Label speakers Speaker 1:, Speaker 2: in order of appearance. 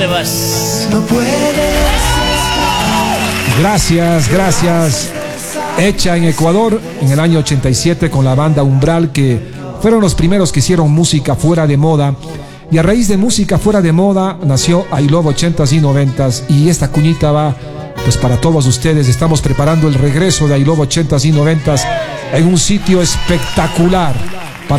Speaker 1: dónde vas?
Speaker 2: No puedes.
Speaker 3: Gracias. Hecha en Ecuador en el año 87 con la banda Umbral, que fueron los primeros que hicieron música fuera de moda. Y a raíz de música fuera de moda nació I Love 80s y 90s. Y esta cuñita va pues para todos ustedes. Estamos preparando el regreso de I Love 80s y 90s en un sitio espectacular.